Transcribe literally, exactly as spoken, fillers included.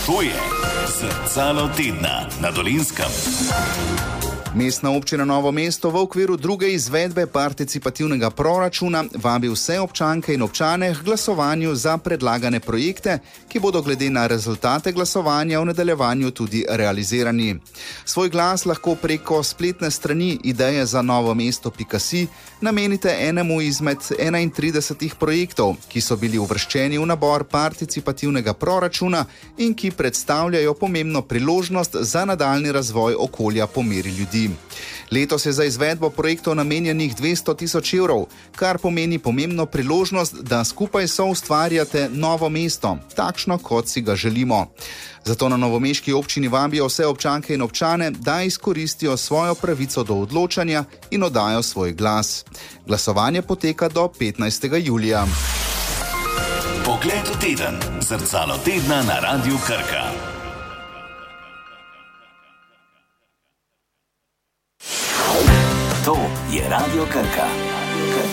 To je Zrcalo tedna na Dolenjskem. Mestna občina Novo mesto v okviru druge izvedbe participativnega proračuna vabi vse občanke in občane k glasovanju za predlagane projekte, ki bodo glede na rezultate glasovanja v nadaljevanju tudi realizirani. Svoj glas lahko preko spletne strani ideje za novo mesto pika si namenite enemu izmed enaintridesetih projektov, ki so bili uvrščeni v nabor participativnega proračuna in ki predstavljajo pomembno priložnost za nadaljni razvoj okolja po meri ljudi. Letos je za izvedbo projektov namenjenih dvesto tisoč evrov, kar pomeni pomembno priložnost, da skupaj soustvarjate novo mesto, takšno kot si ga želimo. Zato na novomeški občini vabijo vse občanke in občane, da izkoristijo svojo pravico do odločanja in oddajo svoj glas. Glasovanje poteka do petnajstega julija. Pogled v teden. Zrcalo tedna na Radiu Krka. To je Radio Krka.